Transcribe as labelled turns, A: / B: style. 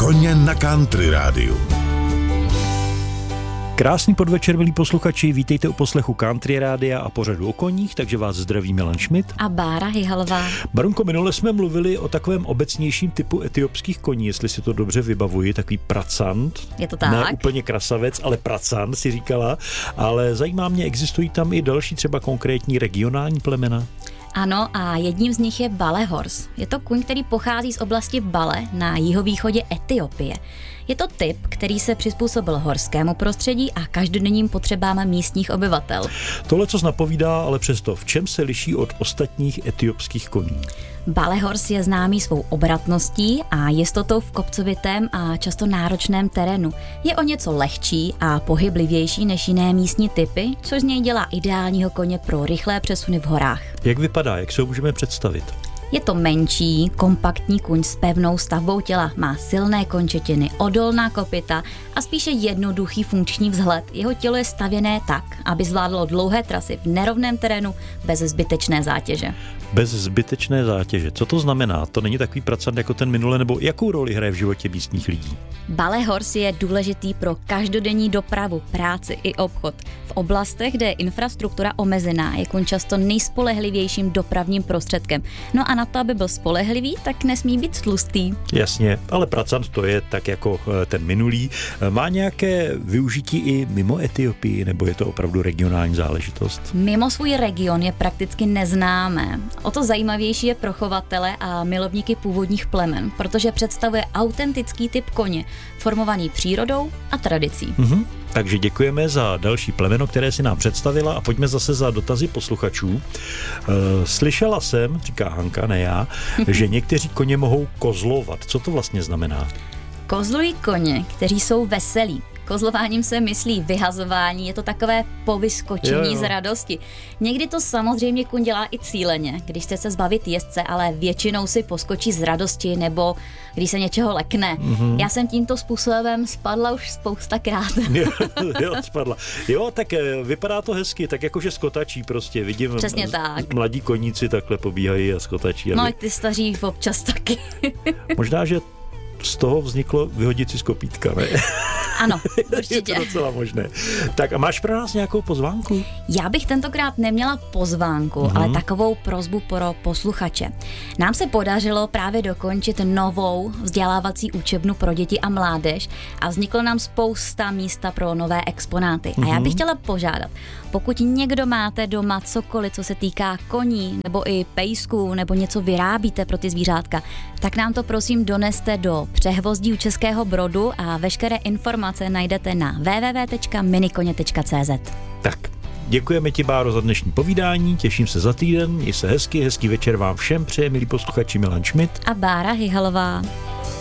A: Koně na Country rádiu.
B: Krásný podvečer, milí posluchači, vítejte u poslechu Country rádia a pořadu o koních, takže vás zdraví Milan Schmidt
C: a Bára Hyhalová.
B: Barunko, minule jsme mluvili o takovém obecnějším typu etiopských koní, jestli si to dobře vybavuji, takový pracant.
C: Je to tak?
B: Ne úplně krasavec, ale pracant si říkala, ale zajímá mě, existují tam i další třeba konkrétní regionální plemena?
C: Ano, a jedním z nich je Bale Horse. Je to kůň, který pochází z oblasti Bale na jihovýchodě Etiopie. Je to typ, který se přizpůsobil horskému prostředí a každodenním potřebám místních obyvatel.
B: Tohle, co napovídá, ale přesto, v čem se liší od ostatních etiopských koní?
C: Bale Horse je známý svou obratností a jistotou v kopcovitém a často náročném terénu. Je o něco lehčí a pohyblivější než jiné místní typy, což z něj dělá ideálního koně pro rychlé přesuny v horách.
B: Jak vypadá, jak se ho můžeme představit?
C: Je to menší, kompaktní kůň s pevnou stavbou těla, má silné končetiny, odolná kopyta a spíše jednoduchý funkční vzhled. Jeho tělo je stavěné tak, aby zvládlo dlouhé trasy v nerovném terénu bez zbytečné zátěže.
B: Bez zbytečné zátěže. Co to znamená? To není takový pracant jako ten minule, nebo jakou roli hraje v životě místních lidí?
C: Bale Horse je důležitý pro každodenní dopravu, práci i obchod. V oblastech, kde je infrastruktura omezená, je kůň často nejspolehlivějším dopravním prostředkem. No a na to, aby byl spolehlivý, tak nesmí být tlustý.
B: Jasně, ale pracant to je tak jako ten minulý. Má nějaké využití i mimo Etiopii, nebo je to opravdu regionální záležitost?
C: Mimo svůj region je prakticky neznámé. O to zajímavější je pro chovatele a milovníky původních plemen, protože představuje autentický typ koně, formovaný přírodou a tradicí.
B: Takže děkujeme za další plemeno, které si nám představila a pojďme zase za dotazy posluchačů. Slyšela jsem, říká Hanka, ne já, že někteří koně mohou kozlovat. Co to vlastně znamená?
C: Kozlují koně, kteří jsou veselí. Kozlováním se myslí vyhazování, je to takové povyskočení z radosti. Někdy to samozřejmě kůň dělá i cíleně, když chce se zbavit jezdce, ale většinou si poskočí z radosti nebo když se něčeho lekne. Já jsem tímto způsobem spadla už spoustakrát.
B: Jo, spadla. Jo, tak vypadá to hezky, tak jakože skotačí prostě. Vidím,
C: přesně tak.
B: Mladí koníci takhle pobíhají a skotačí.
C: No i ty staří občas taky.
B: Možná, že z toho vzniklo vyhodit si z kopítka, ne?
C: Ano, určitě.
B: Je to docela možné. Tak a máš pro nás nějakou pozvánku?
C: Já bych tentokrát neměla pozvánku, ale takovou prosbu pro posluchače. Nám se podařilo právě dokončit novou vzdělávací učebnu pro děti a mládež a vzniklo nám spousta místa pro nové exponáty. A já bych chtěla požádat, pokud někdo máte doma cokoliv, co se týká koní nebo i pejsků nebo něco vyrábíte pro ty zvířátka, tak nám to prosím doneste do Přehvozdí u Českého Brodu a veškeré informace najdete na www.minikoně.cz.
B: Tak, děkujeme ti, Báro, za dnešní povídání, těším se za týden, měj se hezký večer vám všem přeje, milí posluchači, Milan Schmidt
C: a Bára Hyhalová.